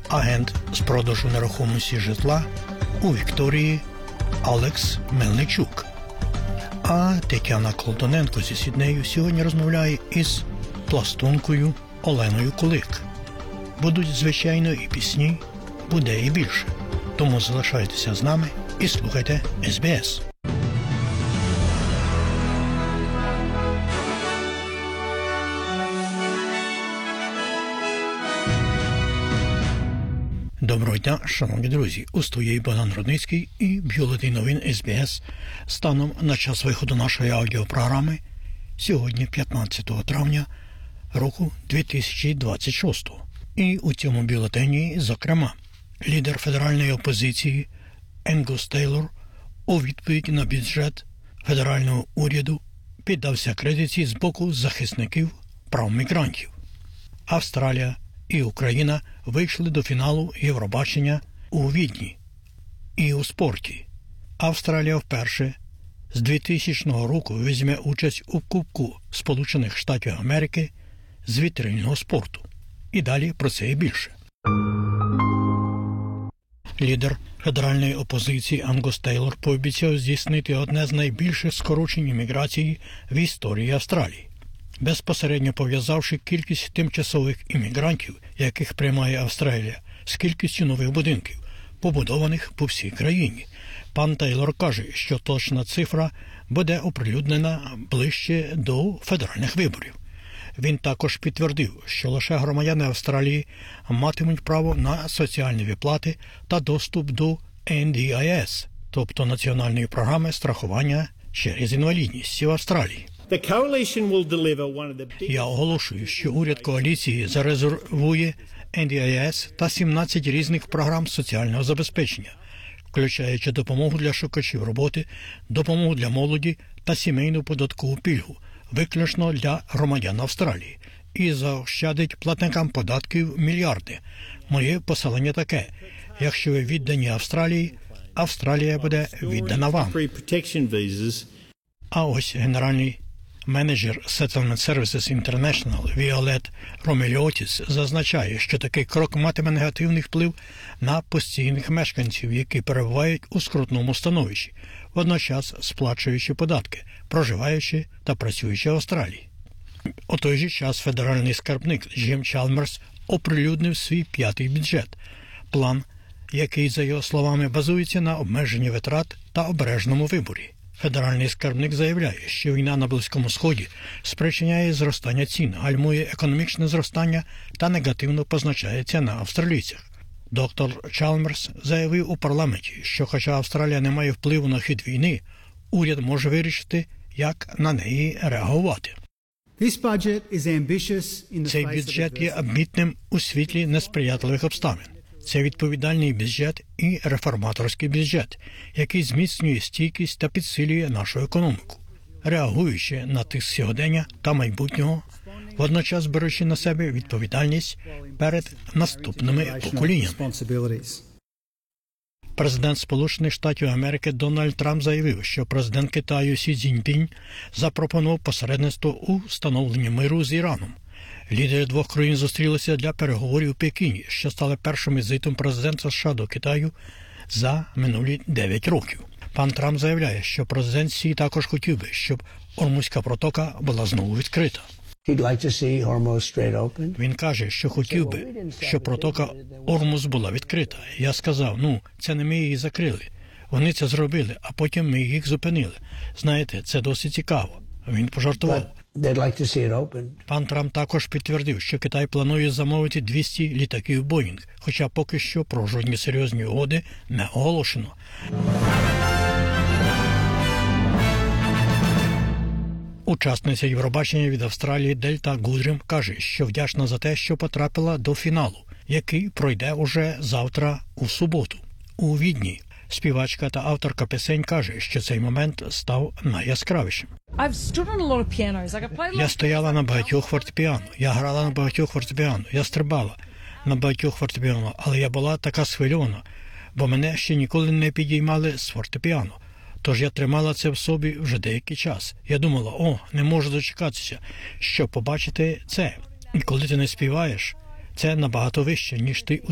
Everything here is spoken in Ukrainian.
агент з продажу нерухомості житла у Вікторії Алекс Мельничук. А Тетяна Колтоненко зі Сіднею сьогодні розмовляє із пластункою Оленою Кулик. Будуть, звичайно, і пісні, буде і більше. Тому залишайтеся з нами і слухайте СБС. Доброго дня, шановні друзі! У студії Богдан Рудницький і бюлетень новин СБС станом на час виходу нашої аудіопрограми сьогодні, 15 травня року 2026. І у цьому бюлетені, зокрема, лідер федеральної опозиції Енгус Тейлор у відповідь на бюджет федерального уряду піддався критиці з боку захисників прав мігрантів. Австралія і Україна вийшли до фіналу Євробачення у Відні. І у спорті. Австралія вперше з 2000 року візьме участь у Кубку Сполучених Штатів Америки з вітрильного спорту. І далі про це і більше. Лідер федеральної опозиції Енгус Тейлор пообіцяв здійснити одне з найбільших скорочень імміграції в історії Австралії, безпосередньо пов'язавши кількість тимчасових іммігрантів, яких приймає Австралія, з кількістю нових будинків, побудованих по всій країні. Пан Тейлор каже, що точна цифра буде оприлюднена ближче до федеральних виборів. Він також підтвердив, що лише громадяни Австралії матимуть право на соціальні виплати та доступ до NDIS, тобто Національної програми страхування через інвалідність в Австралії. Я оголошую, що уряд коаліції зарезервує NDIS та 17 різних програм соціального забезпечення, включаючи допомогу для шукачів роботи, допомогу для молоді та сімейну податкову пільгу, виключно для громадян Австралії, і заощадить платникам податків мільярди. Моє посилання таке: якщо ви віддані Австралії, Австралія буде віддана вам. А ось генеральний менеджер Settlement Services International Віолет Ромеліотіс зазначає, що такий крок матиме негативний вплив на постійних мешканців, які перебувають у скрутному становищі, водночас сплачуючи податки, проживаючи та працюючи в Австралії. У той же час федеральний скарбник Джим Чалмерс оприлюднив свій 5-й бюджет. План, який, за його словами, базується на обмеженні витрат та обережному виборі. Федеральний скарбник заявляє, що війна на Близькому Сході спричиняє зростання цін, гальмує економічне зростання та негативно позначається на австралійцях. Доктор Чалмерс заявив у парламенті, що хоча Австралія не має впливу на хід війни, уряд може вирішити, як на неї реагувати. Цей бюджет є амбітним у світлі несприятливих обставин. Це відповідальний бюджет і реформаторський бюджет, який зміцнює стійкість та підсилює нашу економіку, реагуючи на тиск сьогодення та майбутнього, водночас беручи на себе відповідальність перед наступними поколіннями. Президент Сполучених Штатів Америки Дональд Трамп заявив, що президент Китаю Сі Цзіньпінь запропонував посередництво у встановленні миру з Іраном. Лідери двох країн зустрілися для переговорів у Пекіні, що стали першим візитом президента США до Китаю за минулі 9 років. Пан Трамп заявляє, що президент Сі також хотів би, щоб Ормузька протока була знову відкрита. Він каже, що хотів би, щоб протока Ормуз була відкрита. Я сказав, це не ми її закрили. Вони це зробили, а потім ми їх зупинили. Знаєте, це досить цікаво. Він пожартував. Пан Трамп також підтвердив, що Китай планує замовити 200 літаків Боїнг, хоча поки що про жодні серйозні угоди не оголошено. Учасниця Євробачення від Австралії Дельта Гудрім каже, що вдячна за те, що потрапила до фіналу, який пройде уже завтра у суботу у Відні. Співачка та авторка пісень каже, що цей момент став найяскравішим. Я стояла на багатьох фортепіано, я грала на багатьох фортепіано, я стрибала на багатьох фортепіано, але я була така схвильована, бо мене ще ніколи не підіймали з фортепіано. Тож я тримала це в собі вже деякий час. Я думала, не можу дочекатися, щоб побачити це. І коли ти не співаєш, це набагато вище, ніж ти